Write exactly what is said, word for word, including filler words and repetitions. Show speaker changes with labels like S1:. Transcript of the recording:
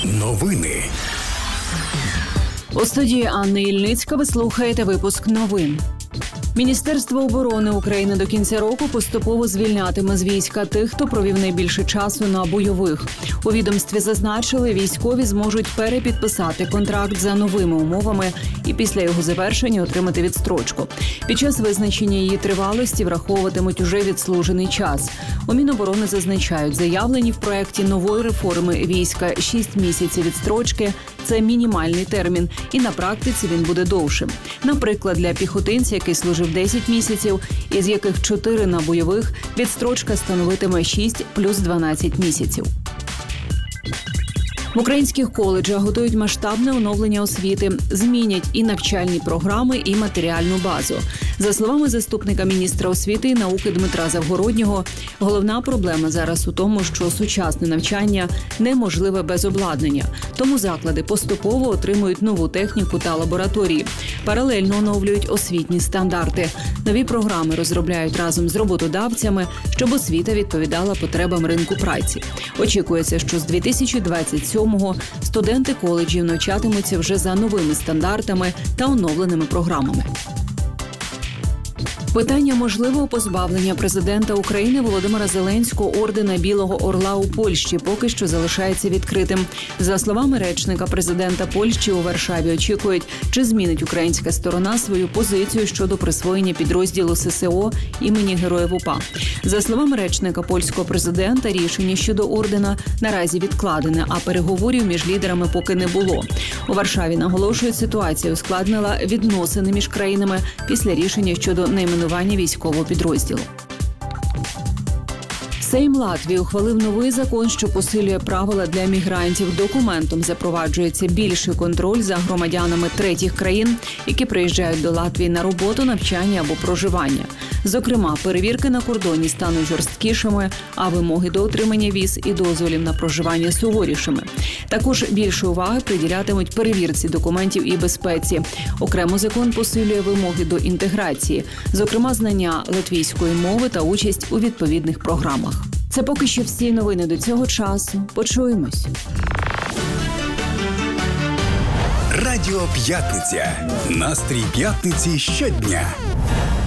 S1: Новини.
S2: У студії Анна Ільницька ви слухаєте випуск новин. Міністерство оборони України до кінця року поступово звільнятиме з війська тих, хто провів найбільше часу на бойових. У відомстві зазначили, військові зможуть перепідписати контракт за новими умовами і після його завершення отримати відстрочку. Під час визначення її тривалості враховуватимуть уже відслужений час. У Міноборони зазначають, заявлені в проєкті нової реформи війська шість місяців відстрочки – це мінімальний термін, і на практиці він буде довшим. Наприклад, для піхотинця, який служив десять місяців, із яких чотири на бойових, відстрочка становитиме шість плюс дванадцять місяців. В українських коледжах готують масштабне оновлення освіти, змінять і навчальні програми, і матеріальну базу. За словами заступника міністра освіти і науки Дмитра Завгороднього, головна проблема зараз у тому, що сучасне навчання неможливе без обладнання. Тому заклади поступово отримують нову техніку та лабораторії. Паралельно оновлюють освітні стандарти. Нові програми розробляють разом з роботодавцями, щоб освіта відповідала потребам ринку праці. Очікується, що з дві тисячі двадцять сьомого студенти коледжів навчатимуться вже за новими стандартами та оновленими програмами. Питання можливого позбавлення президента України Володимира Зеленського ордена Білого Орла у Польщі поки що залишається відкритим. За словами речника президента Польщі, у Варшаві очікують, чи змінить українська сторона свою позицію щодо присвоєння підрозділу ес ес о імені Героїв УПА. За словами речника польського президента, рішення щодо ордена наразі відкладене, а переговорів між лідерами поки не було. У Варшаві наголошують, ситуація ускладнила відносини між країнами після рішення щодо найменування військового підрозділу. Сейм Латвії ухвалив новий закон, що посилює правила для мігрантів. Документом запроваджується більший контроль за громадянами третіх країн, які приїжджають до Латвії на роботу, навчання або проживання. Зокрема, перевірки на кордоні стануть жорсткішими, а вимоги до отримання віз і дозволів на проживання суворішими. Також більше уваги приділятимуть перевірці документів і безпеці. Окремо закон посилює вимоги до інтеграції, зокрема знання латвійської мови та участь у відповідних програмах. Це поки що всі новини до цього часу. Почуємось.
S1: Радіо П'ятниця. Настрій п'ятниці щодня.